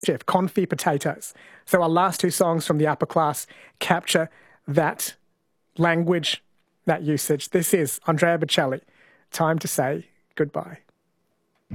confit potatoes. So our last two songs from the upper class capture that language, that usage. This is Andrea Bocelli. Time to say goodbye.